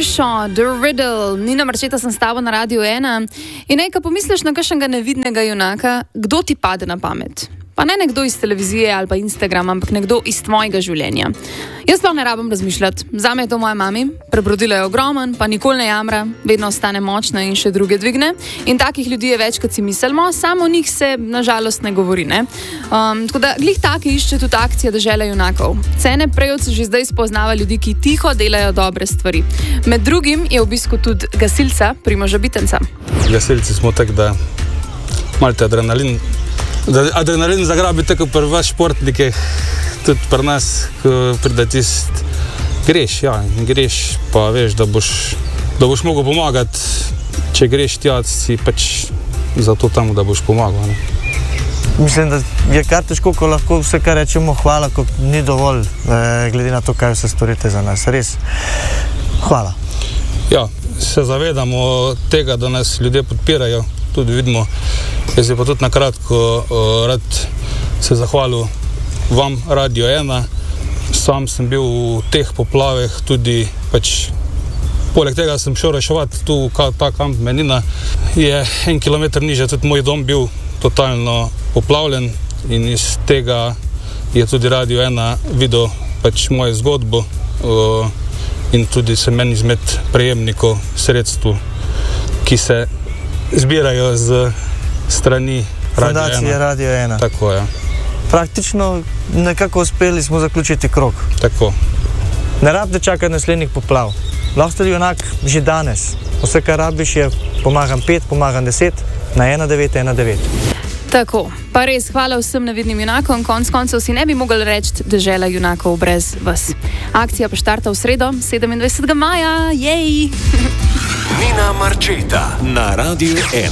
Trisha, The Riddle, Nina Marčeta sem s tabo na Radiu 1. In ko pomisliš na kakšnega nevidnega junaka, kdo ti pade na pamet? Pa ne nekdo iz televizije ali pa Instagrama, ampak nekdo iz tvojega življenja. Jaz pa ne rabim razmišljati. Zame je to moja mami, prebrodila je ogromen, pa nikoli ne jamra, vedno ostane močna in še druge dvigne. In takih ljudi je več, kot si mislimo, samo o njih se nažalost ne govori, ne? Tako da glih take išče tudi akcija Dežela junakov. Cene prejovce že zdaj spoznava ljudi, ki tiho delajo dobre stvari. Med drugim je v obisku tudi gasilca Primoža Bitenca. Gasilci smo tak, da malce adrenalin zagrabi tako pri vas športnikih, tudi pri nas, ko pride greš, pa veš, da boš mogel pomagati, če greš tja, si pač zato tam, da boš pomagal. Ne? Mislim, da je kar težko, ko lahko vse, kar rečemo hvala, ko ni dovolj, glede na to, kaj vse storite za nas. Res, hvala. Ja, se zavedamo tega, da nas ljudje podpirajo, tudi vidimo. Jaz bi pa tudi nakratko rad se zahvalil vam, Radio 1. Sam sem bil v teh poplavah, tudi pač poleg tega sem šel reševati tu ta kamp Menina. Je 1 kilometer nižje tudi moj dom bil totalno poplavljen in iz tega je tudi Radio 1 videl pač mojo zgodbo in tudi sem meni izmed prejemnikov sredstv, ki se zbirajo z strani Fundacije Radio 1. Tako je. Praktično nekako uspeli smo zaključiti krog. Tako. Ne rabite čakati naslednjih poplav. Lahko ste junak že danes. Vse, kar rabiš, je pomagam 5, pomagam 10 na 1919. Tako, pa res hvala vsem nevidnim junakom, konc koncev si ne bi mogli reči Dežela junakov brez vas. Akcija pa štarta v sredo, 27. maja, jej! Nina Marčeta na Radio 1.